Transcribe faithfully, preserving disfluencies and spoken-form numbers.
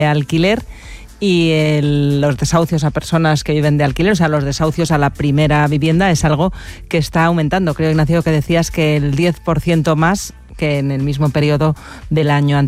alquiler y el, los desahucios a personas que viven de alquiler, o sea, los desahucios a la primera vivienda es algo que está aumentando. Creo, Ignacio, que decías que el diez por ciento más que en el mismo periodo del año anterior.